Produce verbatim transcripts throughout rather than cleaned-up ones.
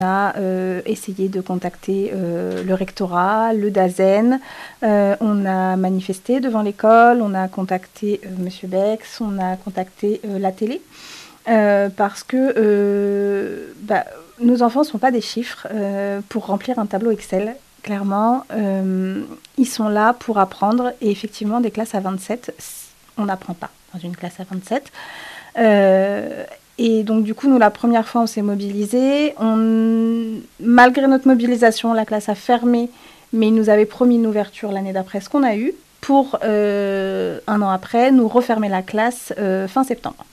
a euh, essayé de contacter euh, le rectorat, le DAZEN, euh, on a manifesté devant l'école, on a contacté euh, Monsieur Bex, on a contacté euh, la télé, euh, parce que euh, bah, nos enfants ne sont pas des chiffres euh, pour remplir un tableau Excel. Clairement, euh, ils sont là pour apprendre, et effectivement, des classes à vingt-sept, on n'apprend pas dans une classe à vingt-sept. Euh, Et donc, du coup, nous, la première fois, on s'est mobilisés. On... Malgré notre mobilisation, la classe a fermé, mais ils nous avaient promis une ouverture l'année d'après, ce qu'on a eu, pour, euh, un an après, nous refermer la classe euh, fin septembre.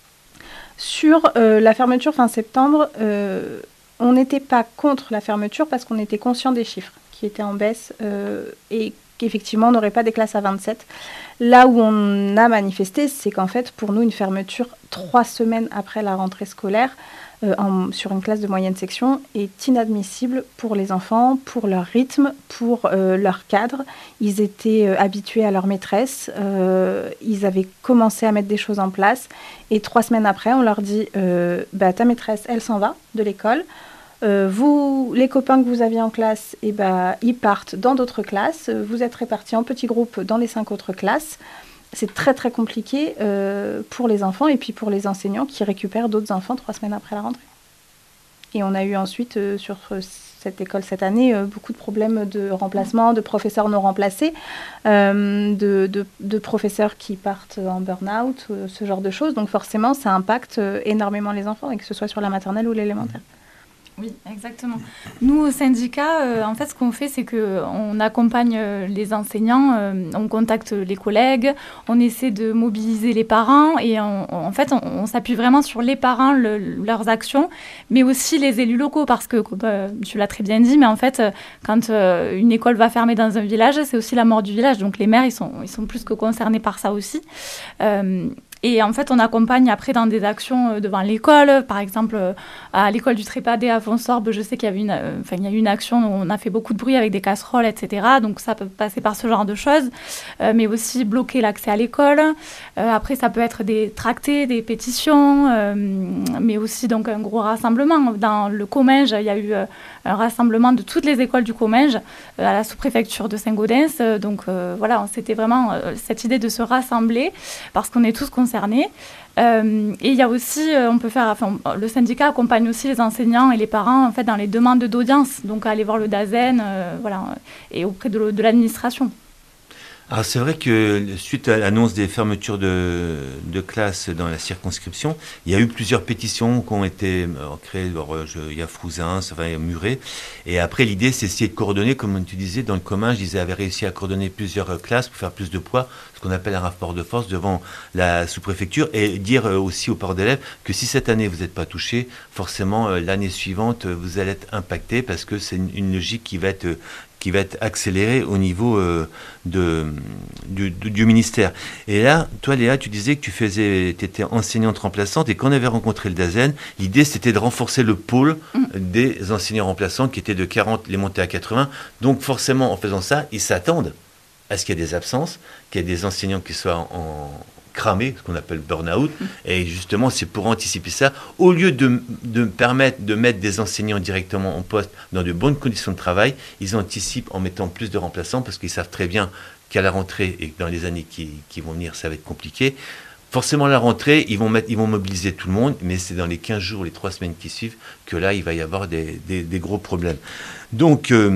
Sur euh, la fermeture fin septembre, euh, on n'était pas contre la fermeture parce qu'on était conscient des chiffres qui étaient en baisse euh, et qu'effectivement, on n'aurait pas des classes à vingt-sept. Là où on a manifesté, c'est qu'en fait, pour nous, une fermeture trois semaines après la rentrée scolaire euh, en, sur une classe de moyenne section est inadmissible pour les enfants, pour leur rythme, pour euh, leur cadre. Ils étaient euh, habitués à leur maîtresse, euh, ils avaient commencé à mettre des choses en place, et trois semaines après, on leur dit euh, bah, ta maîtresse, elle s'en va de l'école. Euh, vous, les copains que vous aviez en classe, eh ben, ils partent dans d'autres classes. Vous êtes répartis en petits groupes dans les cinq autres classes. C'est très, très compliqué euh, pour les enfants et puis pour les enseignants qui récupèrent d'autres enfants trois semaines après la rentrée. Et on a eu ensuite, euh, sur cette école cette année, euh, beaucoup de problèmes de remplacement, de professeurs non remplacés, euh, de, de, de professeurs qui partent en burn-out, euh, ce genre de choses. Donc forcément, ça impacte euh, énormément les enfants, et que ce soit sur la maternelle ou l'élémentaire. Oui, exactement. Nous, au syndicat, euh, en fait, ce qu'on fait, c'est qu'on accompagne euh, les enseignants, euh, on contacte les collègues, on essaie de mobiliser les parents, et on, on, en fait, on, on s'appuie vraiment sur les parents, le, leurs actions, mais aussi les élus locaux, parce que, euh, tu l'as très bien dit, mais en fait, euh, quand euh, une école va fermer dans un village, c'est aussi la mort du village. Donc les maires, ils sont, ils sont plus que concernés par ça aussi. Euh, Et en fait, on accompagne après dans des actions devant l'école. Par exemple, à l'école du Trépadé à Fonsorbe, je sais qu'il y avait une, enfin, il y a eu une action où on a fait beaucoup de bruit avec des casseroles, et cetera. Donc ça peut passer par ce genre de choses, euh, mais aussi bloquer l'accès à l'école. Euh, après, ça peut être des tractés, des pétitions, euh, mais aussi donc un gros rassemblement. Dans le Comminges, il y a eu euh, un rassemblement de toutes les écoles du Comminges euh, à la sous-préfecture de Saint-Gaudens. Donc euh, voilà, c'était vraiment euh, cette idée de se rassembler parce qu'on est tous concernés. Euh, et il y a aussi, euh, on peut faire, enfin, le syndicat accompagne aussi les enseignants et les parents en fait dans les demandes d'audience, donc aller voir le DAZEN, euh, voilà, et auprès de, de l'administration. Alors c'est vrai que suite à l'annonce des fermetures de, de classes dans la circonscription, il y a eu plusieurs pétitions qui ont été créées. Alors, je, il y a Frouzins, enfin il y a Muret. Et après l'idée c'est essayer de coordonner, comme tu disais, dans le commun, je disais, avait réussi à coordonner plusieurs classes pour faire plus de poids, ce qu'on appelle un rapport de force devant la sous-préfecture, et dire aussi aux parents d'élèves que si cette année vous n'êtes pas touchés, forcément l'année suivante vous allez être impactés parce que c'est une, une logique qui va être qui va être accéléré au niveau euh, de, du, du, du ministère. Et là, toi Léa, tu disais que tu faisais, tu étais enseignante remplaçante, et quand on avait rencontré le DAZEN, l'idée c'était de renforcer le pôle mmh. des enseignants remplaçants qui étaient de quarante, les monter à quatre-vingts. Donc forcément, en faisant ça, ils s'attendent à ce qu'il y ait des absences, qu'il y ait des enseignants qui soient en cramé, ce qu'on appelle burn-out, mmh. et justement c'est pour anticiper ça, au lieu de, de permettre de mettre des enseignants directement en poste dans de bonnes conditions de travail, ils anticipent en mettant plus de remplaçants parce qu'ils savent très bien qu'à la rentrée et que dans les années qui, qui vont venir ça va être compliqué. Forcément à la rentrée ils vont, mettre, ils vont mobiliser tout le monde, mais c'est dans les quinze jours, les trois semaines qui suivent que là il va y avoir des, des, des gros problèmes. Donc euh,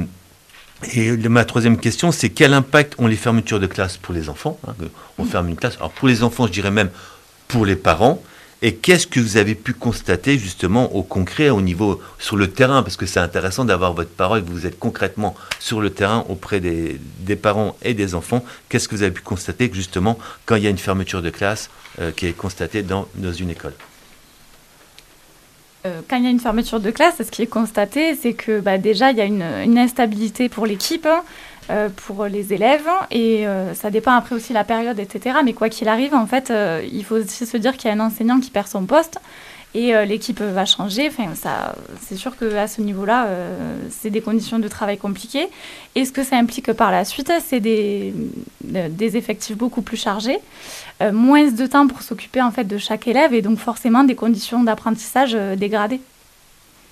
Et ma troisième question, c'est quel impact ont les fermetures de classe pour les enfants, hein, on ferme une classe. Alors pour les enfants, je dirais même pour les parents. Et qu'est-ce que vous avez pu constater justement au concret, au niveau sur le terrain, parce que c'est intéressant d'avoir votre parole, que vous êtes concrètement sur le terrain auprès des, des parents et des enfants. Qu'est-ce que vous avez pu constater justement quand il y a une fermeture de classe euh, qui est constatée dans, dans une école? Quand il y a une fermeture de classe, ce qui est constaté, c'est que bah, déjà, il y a une, une instabilité pour l'équipe, euh, pour les élèves, et euh, ça dépend après aussi de la période, et cetera. Mais quoi qu'il arrive, en fait, euh, il faut aussi se dire qu'il y a un enseignant qui perd son poste, et euh, l'équipe va changer. Enfin, ça, c'est sûr qu'à ce niveau-là, euh, c'est des conditions de travail compliquées. Et ce que ça implique par la suite, c'est des, des effectifs beaucoup plus chargés, euh, moins de temps pour s'occuper en fait de chaque élève, et donc forcément des conditions d'apprentissage euh, dégradées.